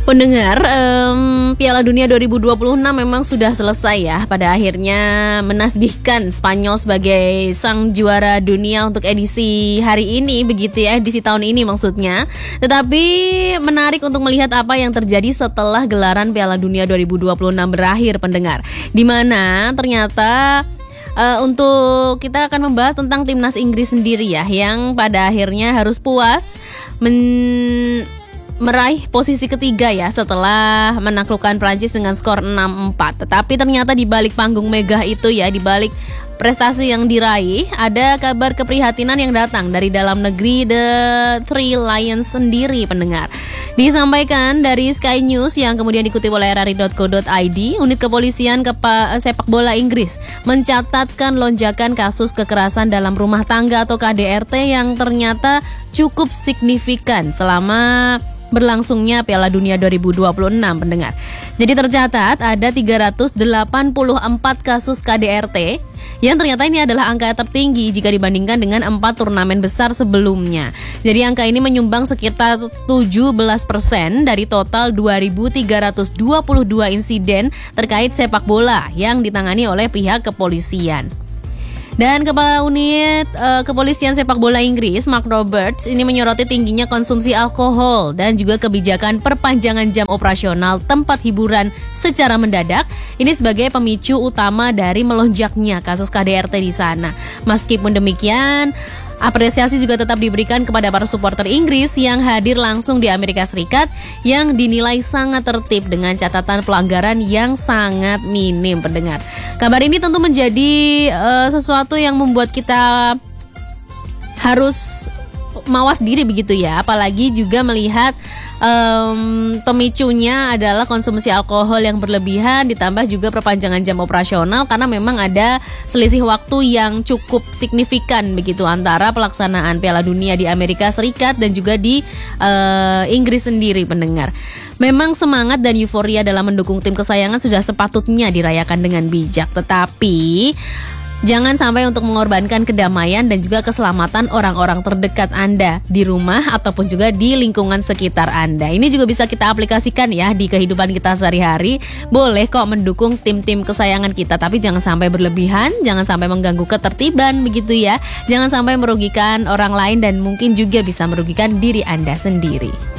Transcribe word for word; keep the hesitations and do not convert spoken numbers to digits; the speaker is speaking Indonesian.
Pendengar, um, Piala Dunia dua ribu dua puluh enam memang sudah selesai ya. Pada akhirnya menasbihkan Spanyol sebagai sang juara dunia untuk edisi hari ini, begitu ya, edisi tahun ini maksudnya. Tetapi menarik untuk melihat apa yang terjadi setelah gelaran Piala Dunia dua ribu dua puluh enam berakhir, pendengar. Di mana ternyata Uh, untuk kita akan membahas tentang timnas Inggris sendiri ya, yang pada akhirnya harus puas men- meraih posisi ketiga ya setelah menaklukkan Prancis dengan skor enam empat. Tetapi ternyata di balik panggung megah itu ya, di balik prestasi yang diraih, ada kabar keprihatinan yang datang dari dalam negeri The Three Lions sendiri, pendengar. Disampaikan dari Sky News yang kemudian dikutip oleh r r i dot co dot i d, unit kepolisian kepa- sepak bola Inggris mencatatkan lonjakan kasus kekerasan dalam rumah tangga atau K D R T yang ternyata cukup signifikan selama berlangsungnya Piala Dunia dua ribu dua puluh enam, pendengar. Jadi tercatat ada tiga ratus delapan puluh empat kasus K D R T yang ternyata ini adalah angka tertinggi jika dibandingkan dengan empat turnamen besar sebelumnya. Jadi angka ini menyumbang sekitar tujuh belas persen dari total dua ribu tiga ratus dua puluh dua insiden terkait sepak bola yang ditangani oleh pihak kepolisian. Dan Kepala Unit uh, Kepolisian Sepak Bola Inggris, Mark Roberts, ini menyoroti tingginya konsumsi alkohol dan juga kebijakan perpanjangan jam operasional tempat hiburan secara mendadak. Ini sebagai pemicu utama dari melonjaknya kasus K D R T di sana. Meskipun demikian, apresiasi juga tetap diberikan kepada para supporter Inggris yang hadir langsung di Amerika Serikat yang dinilai sangat tertib dengan catatan pelanggaran yang sangat minim, pendengar. Kabar ini tentu menjadi uh, sesuatu yang membuat kita harus mawas diri begitu ya, apalagi juga melihat Um, pemicunya adalah konsumsi alkohol yang berlebihan ditambah juga perpanjangan jam operasional karena memang ada selisih waktu yang cukup signifikan begitu antara pelaksanaan Piala Dunia di Amerika Serikat dan juga di uh, Inggris sendiri, pendengar. Memang semangat dan euforia dalam mendukung tim kesayangan sudah sepatutnya dirayakan dengan bijak, tetapi jangan sampai untuk mengorbankan kedamaian dan juga keselamatan orang-orang terdekat Anda di rumah ataupun juga di lingkungan sekitar Anda. Ini juga bisa kita aplikasikan ya di kehidupan kita sehari-hari. Boleh kok mendukung tim-tim kesayangan kita, tapi jangan sampai berlebihan, jangan sampai mengganggu ketertiban begitu ya. Jangan sampai merugikan orang lain dan mungkin juga bisa merugikan diri Anda sendiri.